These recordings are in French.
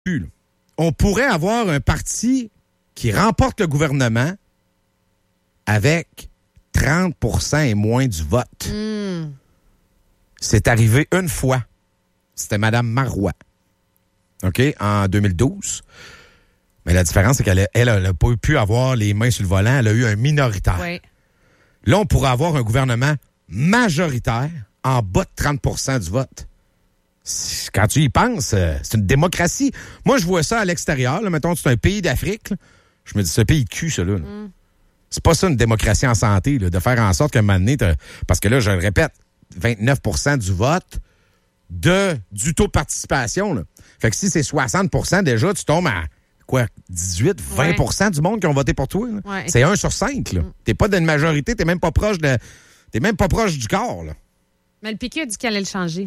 là. On pourrait avoir un parti qui remporte le gouvernement avec 30% et moins du vote. C'est arrivé une fois. C'était Mme Marois. OK? En 2012. Mais la différence, c'est qu'elle n'a pas pu avoir les mains sur le volant. Elle a eu un minoritaire. Oui. Là, on pourrait avoir un gouvernement majoritaire en bas de 30% du vote. Quand tu y penses, c'est une démocratie. Moi, je vois ça à l'extérieur. Là, mettons, c'est un pays d'Afrique. Là. Je me dis, c'est un pays de cul, ça. Là. C'est pas ça, une démocratie en santé, là, de faire en sorte qu'à un moment donné, parce que là, je le répète, 29% du vote du taux de participation. Là. Fait que si c'est 60%, déjà, tu tombes à quoi, 18-20% du monde qui ont voté pour toi. Ouais. C'est 1 sur 5. Là. T'es pas d'une majorité, t'es même pas proche du corps. Là. Mais le PQ a dit qu'elle allait le changer.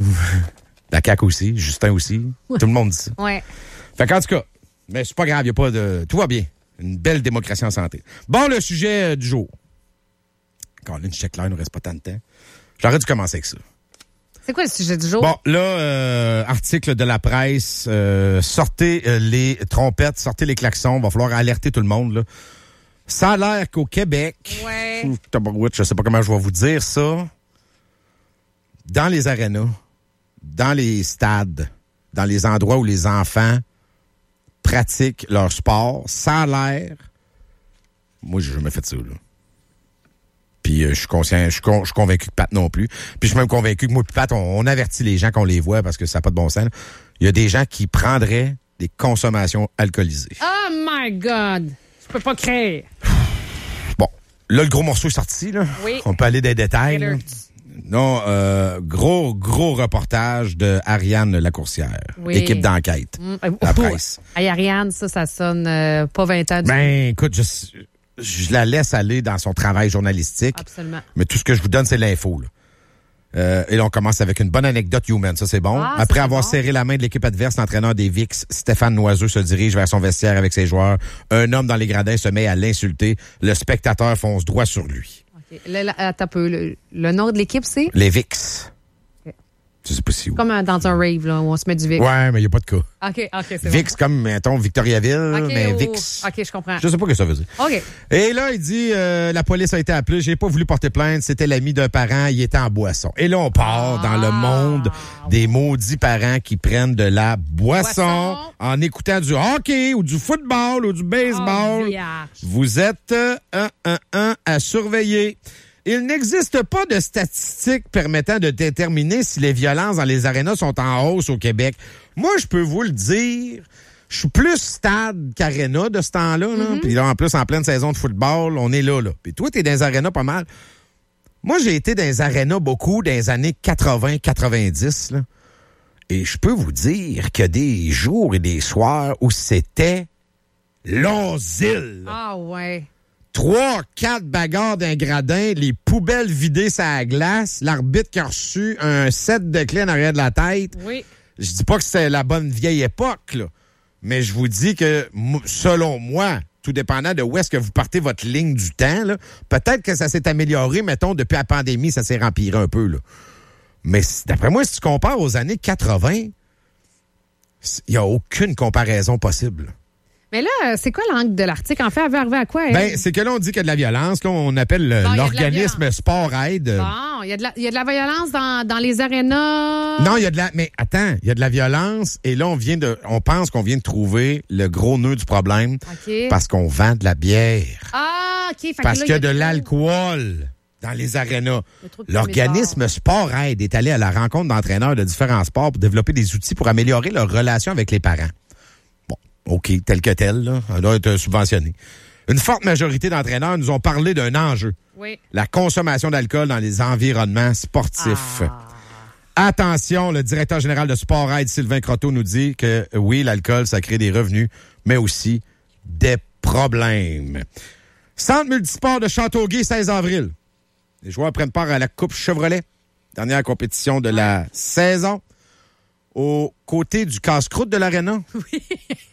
La CAQ aussi, Justin aussi. Tout le monde dit ça. Ouais. Fait qu'en tout cas, mais c'est pas grave, y a pas de. Tout va bien. Une belle démocratie en santé. Bon, le sujet du jour. Quand une check là, il ne reste pas tant de temps. J'aurais dû commencer avec ça. C'est quoi le sujet du jour? Bon, là, article de la presse, sortez les trompettes, sortez les klaxons, va falloir alerter tout le monde, là. Ça a l'air qu'au Québec, je sais pas comment je vais vous dire ça, dans les arénas, dans les stades, dans les endroits où les enfants pratiquent leur sport, ça a l'air... Moi, j'ai jamais fait ça, là. Puis je suis conscient, je suis convaincu que Pat non plus. Puis je suis même convaincu que moi et Pat, on avertit les gens qu'on les voit parce que ça n'a pas de bon sens. Il y a des gens qui prendraient des consommations alcoolisées. Oh my God! Je peux pas créer. Bon, là, le gros morceau est sorti, là. Oui. On peut aller dans les détails. Là. Non, gros reportage de Ariane Lacourcière. Oui. Équipe d'enquête. La presse. Hey, Ariane, ça sonne pas 20 ans. Ben, écoute, je la laisse aller dans son travail journalistique. Absolument. Mais tout ce que je vous donne, c'est l'info, là. Et là, on commence avec une bonne anecdote humaine. Ça, c'est bon. Après avoir serré la main de l'équipe adverse, l'entraîneur des VIX, Stéphane Noiseux, se dirige vers son vestiaire avec ses joueurs. Un homme dans les gradins se met à l'insulter. Le spectateur fonce droit sur lui. Okay. Attends un peu. Le nom de l'équipe, c'est? Les VIX. Okay. Je sais pas si où. Comme dans un rave, là, où on se met du VIX. Ouais, mais il n'y a pas de cas. OK, c'est VIX bon. comme, mettons, Victoriaville, okay, mais VIX. OK, je comprends. Je sais pas ce que ça veut dire. OK. Et là, il dit, la police a été appelée, j'ai pas voulu porter plainte, c'était l'ami d'un parent, il était en boisson. Et là, on part dans le monde des maudits parents qui prennent de la boisson en écoutant du hockey ou du football ou du baseball. Vous êtes à surveiller. Il n'existe pas de statistiques permettant de déterminer si les violences dans les arénas sont en hausse au Québec. Moi, je peux vous le dire, je suis plus stade qu'aréna de ce temps-là. Puis là, en plus, en pleine saison de football, on est là. Puis toi, t'es dans les arénas pas mal. Moi, j'ai été dans les arénas beaucoup dans les années 80-90. Là. Et je peux vous dire qu'il y a des jours et des soirs où c'était l'asile. Ah ouais. 3-4 bagarres d'un gradin, les poubelles vidées sur la glace, l'arbitre qui a reçu un set de clés en arrière de la tête. Oui. Je dis pas que c'est la bonne vieille époque, là, mais je vous dis que, selon moi, tout dépendant de où est-ce que vous partez votre ligne du temps, là, peut-être que ça s'est amélioré, mettons, depuis la pandémie, ça s'est rempiré un peu. Là. Mais d'après moi, si tu compares aux années 80, il n'y a aucune comparaison possible. Mais là, c'est quoi l'angle de l'article? En fait, elle veut arriver à quoi? Elle? Ben, c'est que là, on dit qu'il y a de la violence. Là, on appelle l'organisme Sport Aide. Bon, il y a de la violence dans les arénas. Non, il y a de la... Mais attends, il y a de la violence. Et là, on pense qu'on vient de trouver le gros nœud du problème. Okay. Parce qu'on vend de la bière. Ah, OK. Parce qu'il y a de l'alcool dans les arénas. L'organisme Sport Aide est allé à la rencontre d'entraîneurs de différents sports pour développer des outils pour améliorer leur relation avec les parents. OK, tel que tel, là, elle doit être subventionnée. Une forte majorité d'entraîneurs nous ont parlé d'un enjeu. Oui. La consommation d'alcool dans les environnements sportifs. Attention, le directeur général de Sport Aide, Sylvain Croteau, nous dit que oui, l'alcool, ça crée des revenus, mais aussi des problèmes. Centre multisport de Châteauguay, 16 avril. Les joueurs prennent part à la Coupe Chevrolet, dernière compétition de la saison. Aux côtés du casse-croûte de l'aréna. Oui.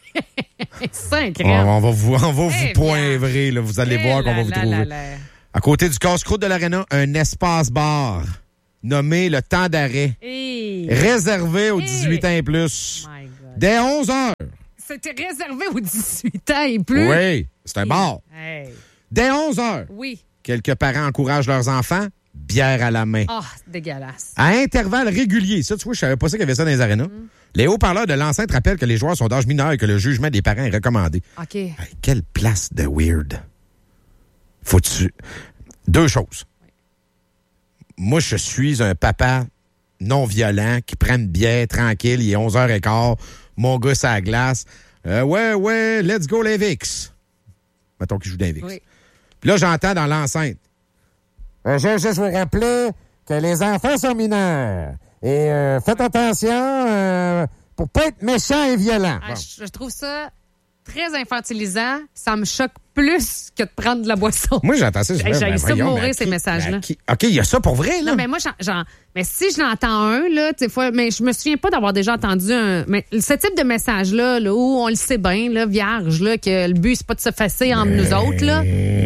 5 on va vous poivrer, là. Vous allez voir qu'on va vous trouver. À côté du casse-croûte de l'aréna, un espace-bar nommé le temps d'arrêt. Réservé aux 18 ans et plus. Dès 11 heures. C'était réservé aux 18 ans et plus. Oui, c'est un bar. Hey. Dès 11 heures. Oui. Quelques parents encouragent leurs enfants, bière à la main. Ah, c'est dégueulasse. À intervalles réguliers. Ça, tu vois, je savais pas ça qu'il y avait ça dans les arénas. Les haut-parleurs de l'enceinte rappellent que les joueurs sont d'âge mineur et que le jugement des parents est recommandé. OK. Hey, quelle place de weird. Faut-tu... Deux choses. Moi, je suis un papa non-violent qui prend une bière tranquille. Il est 11h15. Mon gars, ça glace. Ouais, let's go les VIX. Mettons qu'il joue des VIX. Oui. Puis là, j'entends dans l'enceinte. Je veux juste vous rappeler que les enfants sont mineurs. Et faites attention pour pas être méchant et violent. Ah, Bon. je trouve ça très infantilisant. Ça me choque plus que de prendre de la boisson. Moi, j'entends ça. J'ai ça de mourir, ces messages-là. OK, il y a ça pour vrai, là. Non, mais moi, mais si je l'entends là, tu sais, mais je me souviens pas d'avoir déjà entendu mais ce type de message-là, où on le sait bien, là, vierge, là, que le but, c'est pas de se fesser entre nous autres, là.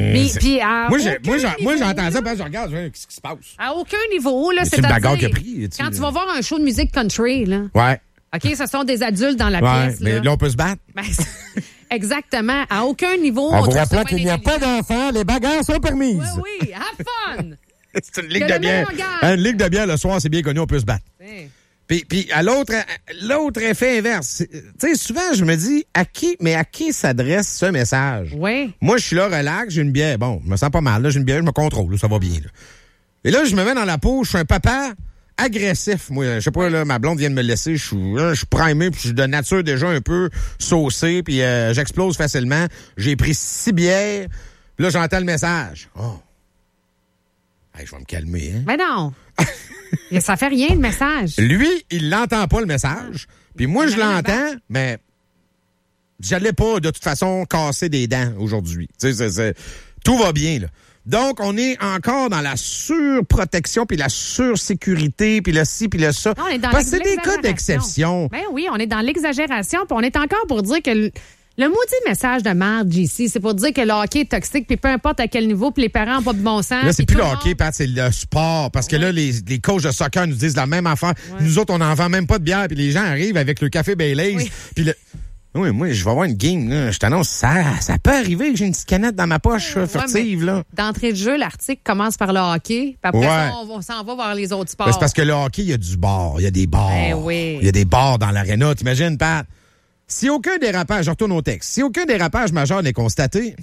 Moi, j'entends ça, parce que je regarde, qu'est-ce qui se passe? À aucun niveau, là, c'est une bagarre qui a pris. Quand tu vas voir un show de musique country, là. Ouais. OK, ce sont des adultes dans la pièce, mais là, on peut se battre. Ben, exactement. À aucun niveau. En vous rappelant qu'il n'y a pas d'enfants, les bagarres sont permises. Oui, have fun! C'est une ligue de bière. Une ligue de bière, le soir, c'est bien connu, on peut se battre. Oui. Puis à l'autre effet inverse, tu sais, souvent, je me dis, à qui s'adresse ce message? Oui. Moi, je suis là, relax, j'ai une bière. Bon, je me sens pas mal, là, j'ai une bière, je me contrôle, là, ça va bien, là. Et là, je me mets dans la peau, je suis un papa agressif. Moi, je sais pas, là, ma blonde vient de me laisser, je suis primé, puis je suis de nature déjà un peu saucé, puis j'explose facilement. J'ai pris 6 bières, puis là, j'entends le message. Oh. Hey, je vais me calmer, hein? Ben non. Ça fait rien, le message. Lui, il l'entend pas, le message. Puis moi, je l'entends, mais j'allais pas, de toute façon, casser des dents aujourd'hui. Tu sais, tout va bien, là. Donc, on est encore dans la surprotection, puis la sursécurité, puis le ci, puis le ça. Non, on est dans parce que c'est des cas d'exception. Ben oui, on est dans l'exagération, puis on est encore pour dire que le maudit message de merde, JC, c'est pour dire que le hockey est toxique, puis peu importe à quel niveau, puis les parents n'ont pas de bon sens. Là, c'est plus le hockey, Pat, c'est le sport. Parce que là, les coachs de soccer nous disent la même affaire. Ouais. Nous autres, on n'en vend même pas de bière, puis les gens arrivent avec le café Baileys, puis Oui, moi, je vais avoir une game, là. Je t'annonce, ça peut arriver que j'ai une petite canette dans ma poche furtive, là. D'entrée de jeu, l'article commence par le hockey, puis après ça, on s'en va vers les autres sports. Ben, c'est parce que le hockey, il y a du bar, il y a des bars. Ben oui. Il y a des bars dans l'aréna, t'imagines, Pat? Si aucun dérapage, je retourne au texte, si aucun dérapage majeur n'est constaté,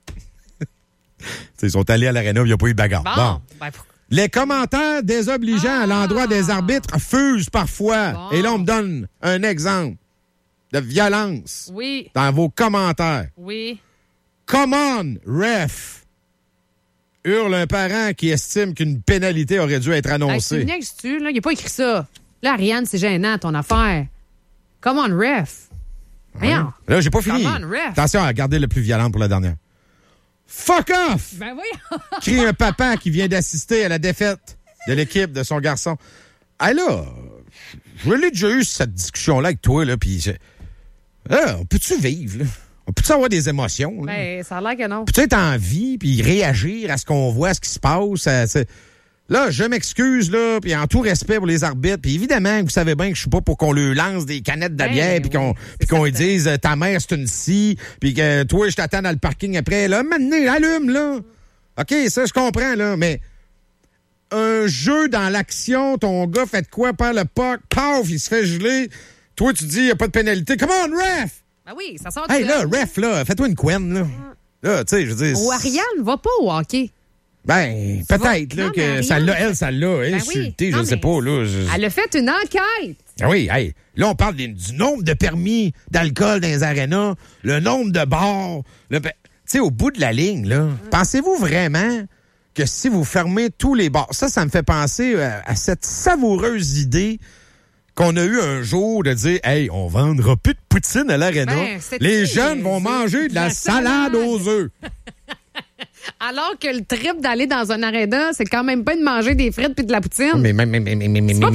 ils sont allés à l'aréna, il n'y a pas eu de bagarre. Bon. Ben, les commentaires désobligeants à l'endroit des arbitres fusent parfois. Bon. Et là, on me donne un exemple de violence dans vos commentaires. Oui. Come on, ref! Hurle un parent qui estime qu'une pénalité aurait dû être annoncée. Tu là, il n'a pas écrit ça. Là, Ariane, c'est gênant, ton affaire. Come on, ref. Voyons. Là, j'ai pas fini. Come on, ref. Attention à garder le plus violent pour la dernière. Fuck off! Ben oui. Crie un papa qui vient d'assister à la défaite de l'équipe de son garçon. Ah là, je l'ai déjà eu cette discussion-là avec toi, là, puis on peut-tu vivre, là? On peut-tu avoir des émotions, là? Ben, ça a l'air que non. Peut-tu être en vie, puis réagir à ce qu'on voit, à ce qui se passe? Là, je m'excuse, là, puis en tout respect pour les arbitres, puis évidemment, vous savez bien que je suis pas pour qu'on lui lance des canettes de bière, puis qu'on lui dise ta mère c'est une scie, puis que toi je t'attends dans le parking après. Là, maintenant, allume, là. OK, ça je comprends, là, mais un jeu dans l'action, ton gars fait de quoi, perd le puck, paf, il se fait geler. Toi, tu dis, il n'y a pas de pénalité. Come on, ref! Ben oui, ça sort de hey, là, ref, là, fais-toi une couenne, là. Là, tu sais, je veux dire. Ou Ariane va pas au hockey. Ben, peut-être, là, que ça l'a insulté, je ne sais pas, là. Elle a fait une enquête. Ah oui, hey, là, on parle du nombre de permis d'alcool dans les arénas, le nombre de bars. Tu sais, au bout de la ligne, là, pensez-vous vraiment que si vous fermez tous les bars, ça me fait penser à cette savoureuse idée qu'on a eu un jour de dire, hey, on vendra plus de poutine à l'aréna. Les jeunes vont manger de la salade aux œufs. Alors que le trip d'aller dans un aréna, c'est quand même pas de manger des frites puis de la poutine. Mais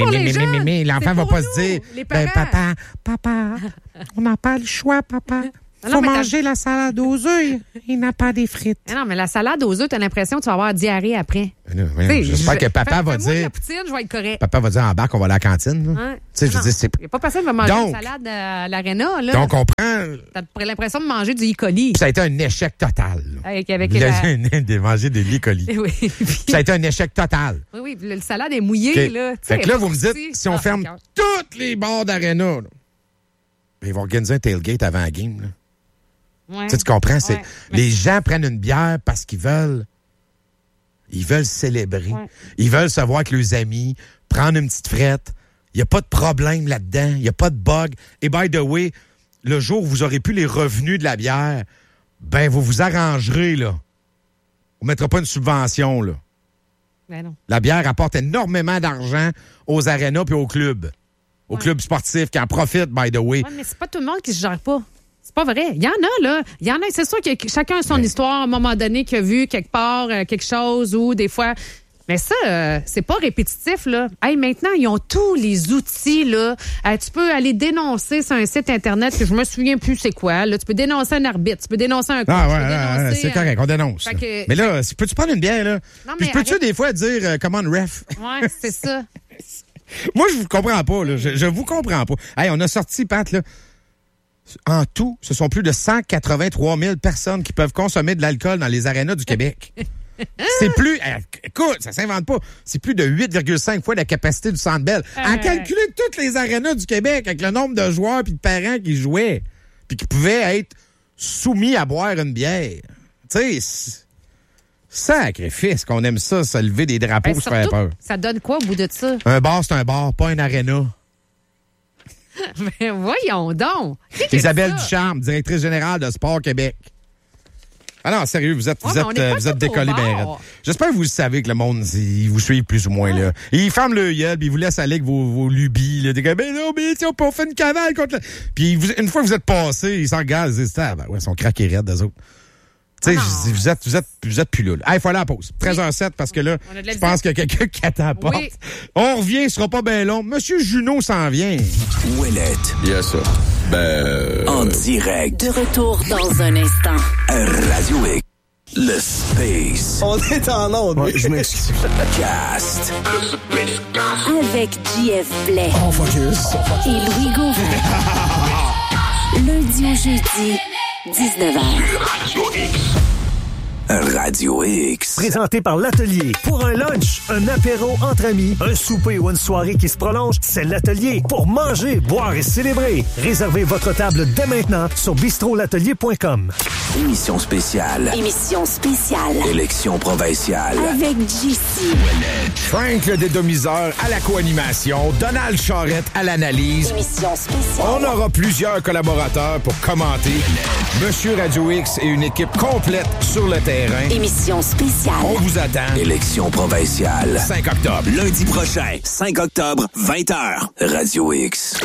l'enfant va pas se dire, papa, on n'a pas le choix, papa. Faut manger la salade aux œufs. Il n'a pas des frites. Non, mais la salade aux œufs, t'as l'impression que tu vas avoir diarrhée après. J'espère que papa va dire... la poutine, je vais être correct. Papa va dire en bas qu'on va à la cantine. Ouais. Tu sais, je veux dire, c'est... Il n'y a pas personne qui va manger une salade à l'aréna, là. Donc, on prend... T'as l'impression de manger du E. coli. Ça a été un échec total. Avec de manger des E. coli. Oui. Ça a été un échec total. Oui, le salade est mouillé, okay. là. Fait que là, vous me dites, si on ferme toutes les bars d'aréna, ils vont organiser un tailgate avant la game, là. Ouais. Tu comprends? C'est, les gens prennent une bière parce qu'ils veulent célébrer. Ouais. Ils veulent se voir avec leurs amis, prendre une petite frette. Il n'y a pas de problème là-dedans. Il n'y a pas de bug. Et by the way, le jour où vous aurez plus les revenus de la bière, ben, vous vous arrangerez, là. On ne mettra pas une subvention, là. Ben non. La bière apporte énormément d'argent aux arénas et aux clubs. Aux clubs sportifs qui en profitent, by the way. Ouais, mais c'est pas tout le monde qui se gère pas. C'est pas vrai. Il y en a, là. Il y en a. C'est sûr que chacun a son histoire à un moment donné, qui a vu quelque part quelque chose ou des fois. Mais ça, c'est pas répétitif, là. Hey, maintenant, ils ont tous les outils, là. Tu peux aller dénoncer sur un site Internet que je me souviens plus c'est quoi, là. Tu peux dénoncer un arbitre, tu peux dénoncer un coach. C'est correct, on dénonce. Mais là, peux-tu prendre une bière, là? Non, puis peux-tu des fois dire comment ref? Ouais, c'est ça. Moi, je vous comprends pas, là. Je vous comprends pas. Hey, on a sorti, Pat, là. En tout, ce sont plus de 183 000 personnes qui peuvent consommer de l'alcool dans les arénas du Québec. C'est plus... Écoute, ça s'invente pas. C'est plus de 8,5 fois la capacité du Centre Bell. À calculer toutes les arénas du Québec avec le nombre de joueurs puis de parents qui jouaient puis qui pouvaient être soumis à boire une bière. Tu sais, sacrifice qu'on aime ça, se lever des drapeaux pour se faire peur. Ça donne quoi au bout de ça? Un bar, c'est un bar, pas un aréna. Mais voyons donc. Isabelle Ducharme, directrice générale de Sport Québec. Ah non, sérieux, vous êtes décollé bien raide. J'espère que vous savez que le monde, il vous suit plus ou moins, là. Ils ferment le gueule, puis ils vous laissent aller avec vos lubies, là. Des gars, ben non, mais on fait une cavale contre Puis une fois que vous êtes passé, ils s'en regardent, ils disent, ils sont craqués raides, eux autres. Tu sais, vous êtes plus là. Il faut aller à la pause. 13h07, parce que là, je pense qu'il y a quelqu'un qui attend à la porte. Oui. On revient, ce sera pas bien long. Monsieur Junot s'en vient. Ouellette. Yes, ça. En direct. De retour dans un instant. Radio X. Le Space. On est en onde. Ouais, je m'excuse. Cast. Avec JF Blais. Oh, focus. Et Louis Gauvin. Lundi au jeudi, 19h. Radio X. Présenté par l'Atelier. Pour un lunch, un apéro entre amis, un souper ou une soirée qui se prolonge, c'est l'Atelier. Pour manger, boire et célébrer. Réservez votre table dès maintenant sur bistrolatelier.com. Émission spéciale. Émission spéciale. Élection provinciale. Avec JC. Frank le dédomiseur à la co-animation. Donald Charrette à l'analyse. Émission spéciale. On aura plusieurs collaborateurs pour commenter. Monsieur Radio X et une équipe complète sur le terrain. Émission spéciale. On vous attend. Élection provinciale. 5 octobre. Lundi prochain, 5 octobre, 20h. Radio X.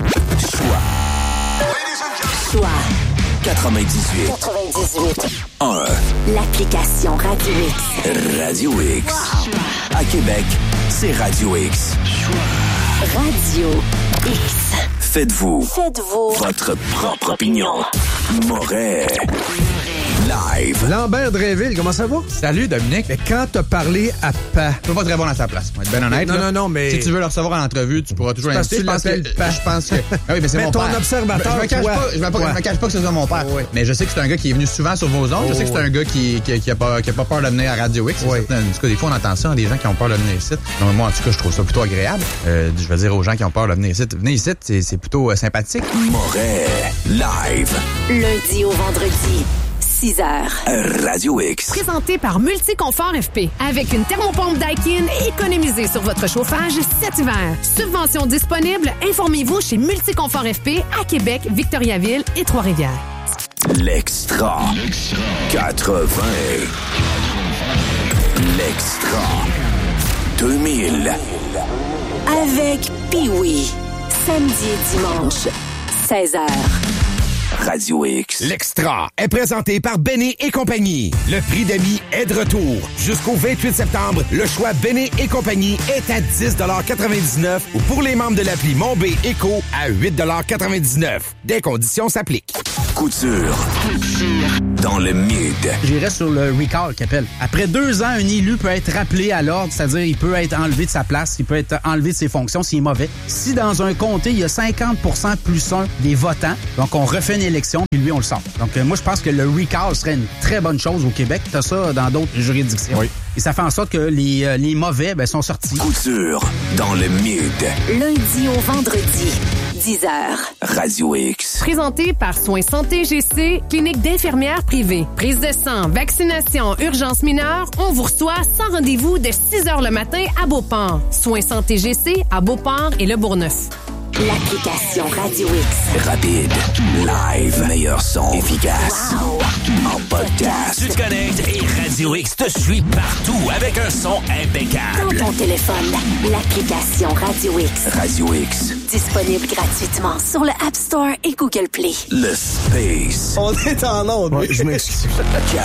Choix. 98. 1. L'application Radio X. Radio X. À Québec, c'est Radio X. Radio X. Faites-vous votre propre opinion. Moret. Live. Lambert Dreville, comment ça va? Salut, Dominique. Mais quand t'as parlé à Pa... Je peux pas te répondre à sa place. Moi, être bien honnête. Non, mais... Si tu veux le recevoir en entrevue, tu pourras toujours l'inviter. Je pense que... Ah oui, mais c'est mais mon ton père. Observateur, je me cache pas que ce soit mon père. Oui. Mais je sais que c'est un gars qui est venu souvent sur vos ondes. Je sais que c'est un gars qui a pas peur de venir à Radio X. Oui. En tout cas, des fois, on entend ça, des gens qui ont peur de venir ici. Donc, moi, en tout cas, je trouve ça plutôt agréable. Je vais dire aux gens qui ont peur de venir ici. Venez ici, c'est plutôt sympathique. Moret. Live. Lundi au vendredi. 6h. Radio X. Présenté par Multiconfort FP. Avec une thermopompe Daikin, économisez sur votre chauffage cet hiver. Subvention disponible, informez-vous chez Multiconfort FP à Québec, Victoriaville et Trois-Rivières. L'extra. 80. L'extra. 2000. Avec Pee-Wee. Samedi et dimanche, 16h. Radio X. L'extra est présenté par Benny et compagnie. Le prix d'amis est de retour. Jusqu'au 28 septembre, le choix Benny et compagnie est à 10,99 ou pour les membres de l'appli Mon B Éco à 8,99 $. Des conditions s'appliquent. Couture. Dans le mid. J'irais sur le recall qu'il appelle. Après 2 ans, un élu peut être rappelé à l'ordre, c'est-à-dire il peut être enlevé de sa place, il peut être enlevé de ses fonctions s'il est mauvais. Si dans un comté, il y a 50% plus 1 des votants, donc on refait une élection, puis lui, on le sort. Donc moi, je pense que le recall serait une très bonne chose au Québec. T'as ça dans d'autres juridictions. Oui. Et ça fait en sorte que les mauvais sont sortis. Couture. Dans le mid. Lundi au vendredi, 10h. Radio X. Présenté par Soins Santé GC, clinique d'infirmières privée. Prise de sang, vaccination, urgence mineure, on vous reçoit sans rendez-vous de 6h le matin à Beauport. Soins Santé GC à Beauport et Le Bourgneuf. L'application Radio X. Rapide. Live. Meilleur son. Efficace. Wow. En podcast. Tu te connectes et Radio X te suit partout avec un son impeccable. Dans ton téléphone, l'application Radio X. Radio X. Disponible gratuitement sur le App Store et Google Play. Le Space. On est en ordre. Ouais, je m'excuse.